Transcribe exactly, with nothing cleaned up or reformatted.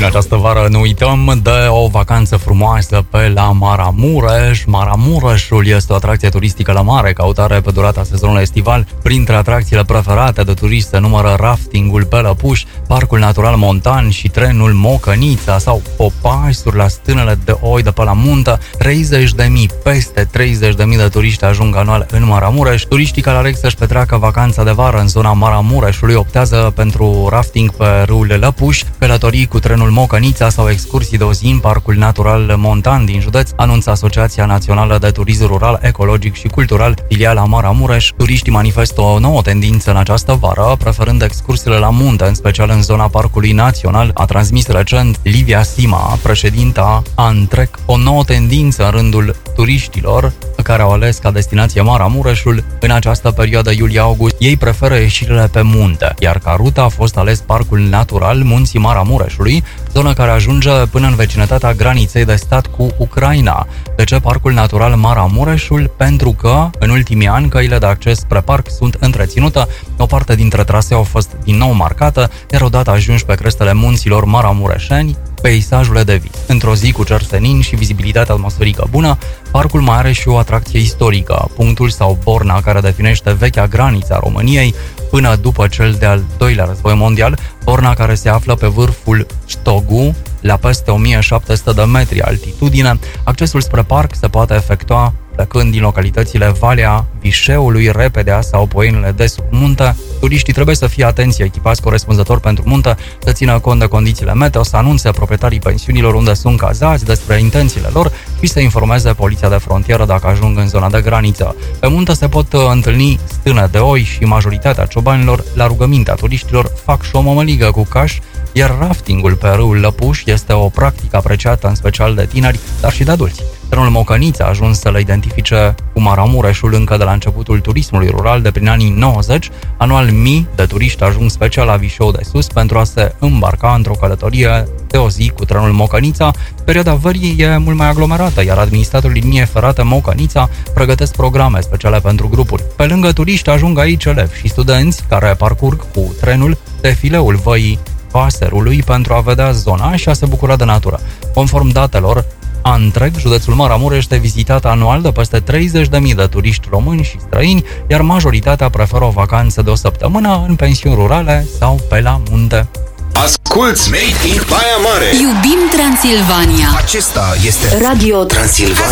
în această vară nu uităm de o vacanță frumoasă pe la Maramureș. Maramureșul este o atracție turistică la mare căutare pe durata sezonului estival. Printre atracțiile preferate de turiști se numără raftingul pe Lăpuș, parcul natural montan și trenul Mocănița sau popasuri la stânele de oi de pe la muntă. treizeci de mii, peste treizeci de mii de turiști ajung anual în Maramureș. Turiștii care aleg să-și petreacă vacanța de vară în zona Maramureșului optează pentru rafting pe râul Lăpuș, călătorii cu trenul Mocănița sau excursii de o zi în parcul natural montan din județ, anunță Asociația Națională de Turism Rural, Ecologic și Cultural, filiala Maramureș. Turiștii manifestă o nouă tendință în această vară, preferând excursiile la munte, în special în zona Parcului Național, a transmis recent Livia Sima, președinta Antrec. O nouă tendință în rândul turiștilor care au ales ca destinație Maramureșul în această perioadă iulie-august. Ei preferă ieșirile pe munte, iar ca rută a fost ales Parcul Natural Munții Maramureșului, zonă care ajunge până în vecinătatea graniței de stat cu Ucraina. De ce Parcul Natural Maramureșul? Pentru că în ultimii ani căile de acces spre parc sunt întreținute, o parte dintre trasee au fost din nou marcată, iar odată ajunși pe crestele munților maramureșeni, peisajul e de vis. Într-o zi cu cer senin și vizibilitate atmosferică bună, parcul mai are și o atracție istorică, punctul sau borna care definește vechea graniță a României până după cel de-al doilea război mondial, borna care se află pe vârful Ștogu, la peste o mie șapte sute de metri altitudine. Accesul spre parc se poate efectua plecând din localitățile Valea Vișeului, Repedea sau Poienile de sub munte. Turiștii trebuie să fie atenți, echipați corespunzător pentru munte, să țină cont de condițiile meteo, să anunțe proprietarii pensiunilor unde sunt cazați despre intențiile lor și să informeze poliția de frontieră dacă ajung în zona de graniță. Pe munte se pot întâlni stâne de oi și majoritatea ciobanilor, la rugămintea turiștilor, fac și o mămăligă cu caș, iar raftingul pe râul Lăpuș este o practică apreciată în special de tineri, dar și de adulți. Trenul Mocănița a ajuns să le identifice cu Maramureșul încă de la începutul turismului rural de prin anii nouăzeci. Anual mii de turiști ajung special la Vișeu de Sus pentru a se îmbarca într-o călătorie de o zi cu trenul Mocănița. Perioada verii e mult mai aglomerată, iar administratorul liniei ferate Mocănița pregătesc programe speciale pentru grupuri. Pe lângă turiști ajung aici elevi și studenți care parcurg cu trenul defileul Văii Vaserului pentru a vedea zona și a se bucura de natură. Conform datelor Antreg, județul Maramureș este vizitat anual de peste treizeci de mii de turiști români și străini, iar majoritatea preferă o vacanță de o săptămână în pensiuni rurale sau pe la munte. Asculți Made in Baia Mare! Iubim Transilvania! Acesta este Radio Transilvania.